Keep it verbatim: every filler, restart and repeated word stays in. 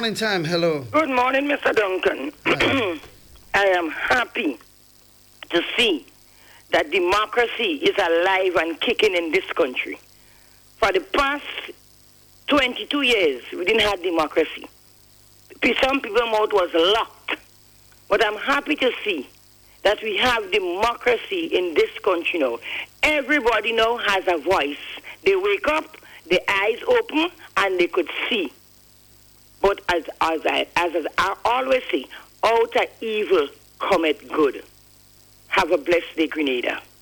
morning time. Hello. Good morning, Mister Duncan. I am happy to see that democracy is alive and kicking in this country. For the past twenty-two years, we didn't have democracy. Some people's mouth was locked. But I'm happy to see that we have democracy in this country now. Everybody now has a voice. They wake up, their eyes open, and they could see. But as as I as, as I always say, out of evil cometh good. Have a blessed day, Grenada.